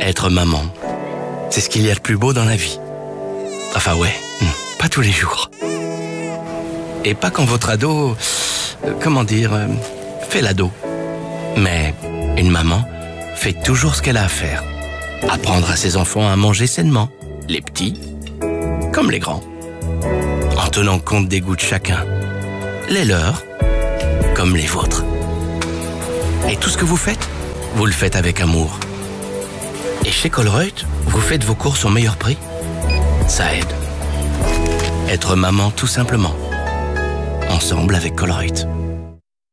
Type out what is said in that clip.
Être maman, c'est ce qu'il y a de plus beau dans la vie. Enfin ouais, pas tous les jours. Et pas quand votre ado, fait l'ado. Mais une maman fait toujours ce qu'elle a à faire. Apprendre à ses enfants à manger sainement, les petits comme les grands, en tenant compte des goûts de chacun, les leurs comme les vôtres. Et tout ce que vous le faites avec amour. Et chez Colruyt, vous faites vos courses au meilleur prix. Ça aide. Être maman tout simplement. Ensemble avec Colruyt.